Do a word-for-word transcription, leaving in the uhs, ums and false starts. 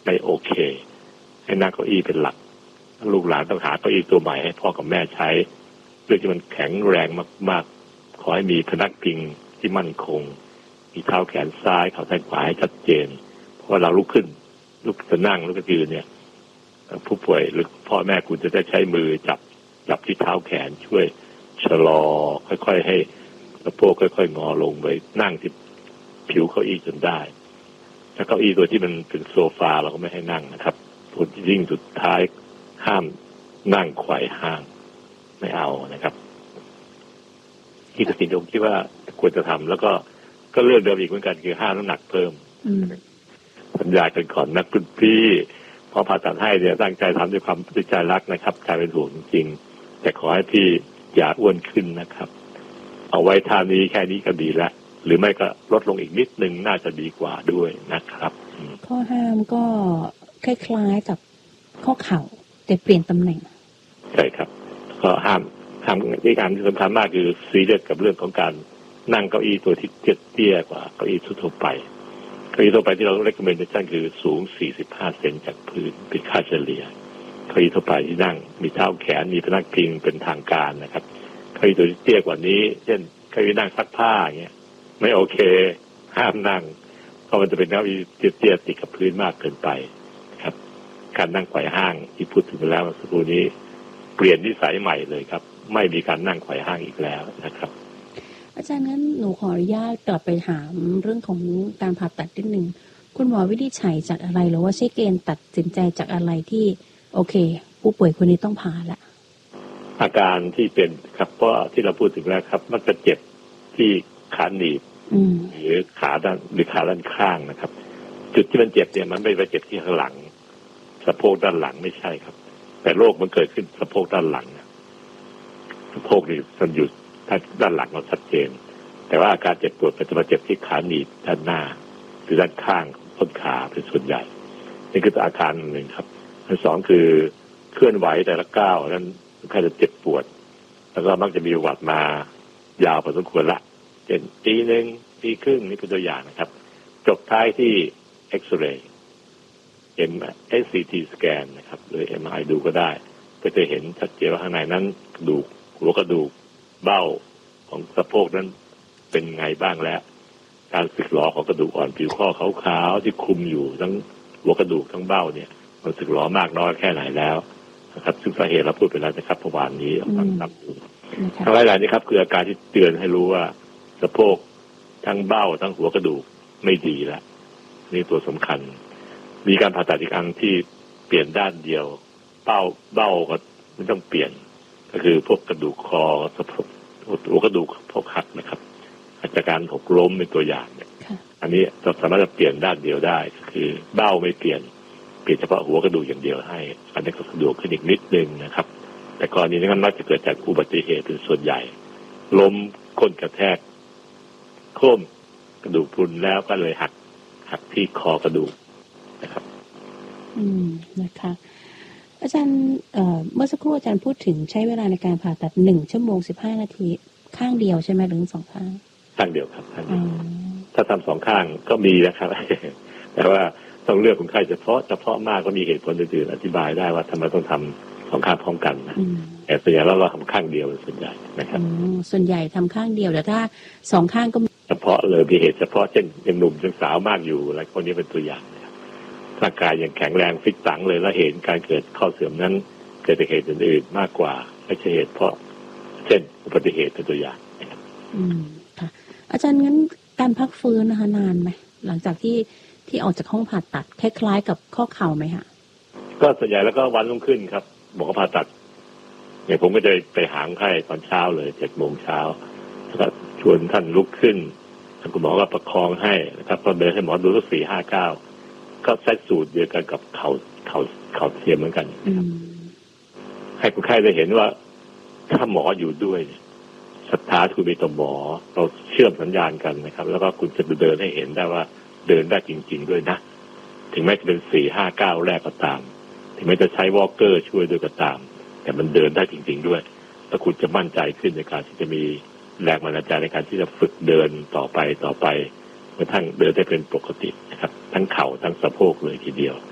ไม่โอเคให้นั่งเก้าอี้เป็นหลักลูกหลานต้องหาเก้าอี้ตัวใหม่ให้พ่อกับแม่ใช้เพื่อที่มันแข็งแรงมากๆขอให้มีพนักพิงที่มั่นคงมีเท้าแขนซ้ายเข่าซ้ายขวาให้ชัดเจนเพราะว่าเราลุกขึ้นลุกจะนั่งลุกจะยืนเนี่ยผู้ป่วยหรือพ่อแม่คุณจะได้ใช้มือจับจับที่เท้าแขนช่วยชะลอค่อยๆให้สะโพกค่อยๆงอลงไปนั่งที่ผิวเก้าอี้จนได้ถ้าเก้าอี้ตัวที่มันเป็นโซฟาเราก็ไม่ให้นั่งนะครับผลยิ่งสุดท้ายห้ามนั่งไขว่ห้างไม่เอานะครับที่สิ่งที่ผมคิดว่าควรจะทำแล้วก็ก็เรื่องเดิมอีกเหมือนกันคือห้ามน้ำหนักเพิ่มสัญญากันก่อนนะคุณพี่พอผ่าตัดให้เนี่ยตั้งใจทำด้วยความตั้งใจรักนะครับใจเป็นห่วงจริงๆแต่ขอให้พี่อย่าอ้วนขึ้นนะครับเอาไว้ท่านี้แค่นี้ก็ดีแล้วหรือไม่ก็ลดลงอีกนิดนึงน่าจะดีกว่าด้วยนะครับข้อห้ามก็คล้ายๆกับข้อเข่าแต่เปลี่ยนตำแหน่งใช่ครับก็ห้ามห้ามที่การที่สำคัญมากคือซีเรียสกับเรื่องของการนั่งเก้าอี้ตัวที่เตี้ยกว่าเก้าอี้ทั่วไปเก้าอี้ทั่วไปที่เรา recommendation คือสูงสี่สิบห้าเซนจากพื้นเป็นค่าเฉลี่ยเก้าอี้ทั่วไปที่นั่งมีเท้าแขนมีพนักพิงเป็นทางการนะครับเก้าอี้ตัวที่เตี้ยกว่านี้เช่นเก้าอี้นั่งซักผ้าอย่างเงี้ยไม่โอเคห้ามนั่งเพราะมันจะเป็นเก้าอี้เตี้ยติดกับพื้นมากเกินไปครับการนั่งไขว่ห้างที่พูดถึงไปแล้วสักครู่นี้เปลี่ยนนิสัยใหม่เลยครับไม่มีการนั่งไขว่ห้างอีกแล้วนะครับอาจารย์งั้นหนูขออนุญาตกลับไปถามเรื่องของการผ่าตัดนิดนึงคุณหมอวินิจฉัยจากอะไรหรือว่าใช้เกณฑ์ตัดสินใจจากอะไรที่โอเคผู้ป่วยคนนี้ต้องผ่าละอาการที่เป็นครับเพราะที่เราพูดถึงแล้วครับมันจะเจ็บที่ขาหนีบหรือขาด้านหรือขาด้านข้างนะครับจุดที่มันเจ็บเนี่ยมันไม่ไปเจ็บที่ข้างหลังสะโพกด้านหลังไม่ใช่ครับแต่โรคมันเกิดขึ้นสะโพกด้านหลังสะโพกนี่มันอยู่ด้านหลังเราชัดเจนแต่ว่าอาการเจ็บปวดมันจะมาเจ็บที่ขาหนีบด้านหน้าหรือด้านข้างต้นขาเป็นส่วนใหญ่นี่คืออาการหนึ่งครับอันสองคือเคลื่อนไหวแต่ละก้าวนั้นมันแค่จะเจ็บปวดแล้วก็มักจะมีประวัติมายาวพอสมควรละเช่นปีหนึ่งปีครึ่งนี่เป็นตัวอย่างนะครับจบท้ายที่เอ็กซเรย์เอ็มเอสซีทีสแกนนะครับหรือเอ็มไอดูก็ได้ก็จะเห็นชัดเจนว่าข้างในนั้นกระดูกหัวกระดูกเบ้าของสะโพกนั้นเป็นไงบ้างแล้วการสึกหรอของกระดูกอ่อนผิวข้อขาวๆที่คลุมอยู่ทั้งหัวกระดูกทั้งเบ้าเนี่ยมันสึกหรอมากน้อยแค่ไหนแล้วนะครับซึ่งสาเหตุเราพูดไปแล้วนะครับเมื่อวานนี้ฟังนับทั้งหลายๆนี้ครับคืออาการที่เตือนให้รู้ว่าสะโพกทั้งเบ้าทั้งหัวกระดูกไม่ดีแล้วนี่ตัวสำคัญมีการผ่าตัดอีกอันที่เปลี่ยนด้านเดียวเบ้าเบ้าก็ไม่ต้องเปลี่ยนก็คือพวกกระดูกคอสะโพกหัวกระดูกพวกหักนะครับอาจจะการหกล้มเป็นตัวอย่างเนี่ยอันนี้เราสามารถจะเปลี่ยนด้านเดียวได้ก็คือเบ้าไม่เปลี่ยนเปลี่ยนเฉพาะหัวกระดูกอย่างเดียวให้อันนี้ก็สะดวกขึ้นอีกนิดนึงนะครับแต่กรณีนี้ก็มักจะเกิดจากอุบัติเหตุเป็นส่วนใหญ่ล้มก้นกระแทกโค่นกระดูกพรุนแล้วก็เลยหักหักที่คอกระดูกนะครับอืมนะคะอาจารย์เอ่อเมื่อสักครู่อาจารย์พูดถึงใช้เวลาในการผ่าตัดหนึ่งชั่วโมงสิบห้านาทีข้างเดียวใช่ไหมหรือสองข้างข้างเดียวครับข้างเดียวถ้าทำสองข้างก็มีนะครับ แต่ว่าต้องเลือกคนไข้เฉพาะเฉพาะมากก็มีเหตุผลอื่นๆอธิบายได้ว่าทำไมต้องทำสองข้างพร้อมกันนะแต่ส่วนใหญ่แล้วเราทำข้างเดียวส่วนใหญ่นะครับส่วนใหญ่ทำข้างเดียวแต่ถ้าสองข้างก็เฉพาะเลยมีเหตุเฉพาะเช่นยังหนุ่มยังสาวมากอยู่อะไรคนนี้เป็นตัวอย่างร่างกายยังแข็งแรงฟิตตังเลยแล้วเห็นการเกิดข้อเสื่อมนั้นเกิดจากเหตุอื่นๆมากกว่าไม่ใช่เหตุเพราะเช่นอุบัติเหตุเป็นตัวอย่างอืมค่ะอาจารย์งั้นการพักฟื้นนะคะนานไหมหลังจากที่ที่ออกจากห้องผ่าตัดคล้ายๆกับข้อเข่าไหมคะก็ส่วนใหญ่แล้วก็วันรุ่งขึ้นครับบอกว่าผ่าตัดอย่างผมก็จะไปหาคนไข้ตอนเช้าเลยเจ็ดโมงเช้าแล้วก็ชวนท่านลุกขึ้นท่านคุณหมอก็ประคองให้นะครับตอนเดินให้หมอดูสักสี่ห้าเก้าก็ใช้สูตรเดียวกันกับเข่าเข่าเข่าเทียมเหมือนกันให้คนไข้ได้เห็นว่าถ้าหมออยู่ด้วยศรัทธาคุณมีต่อหมอเราเชื่อมสัญญาณกันนะครับแล้วก็คุณจะเดินให้เห็นได้ว่าเดินได้จริงๆด้วยนะถึงแม้จะเป็นสี่ห้าเก้าแรกก็ตามถึงแม้จะใช้วอล์กเกอร์ช่วยด้วยก็ตามแต่มันเดินได้จริงๆด้วยแล้วคุณจะมั่นใจขึ้นในการที่จะมีแรงบันดาลใจในการที่จะฝึกเดินต่อไปต่อไปกระทั่งเดินได้เป็นปกตินะครับทั้งเข่าทั้งสะโพกเลยทีเดียว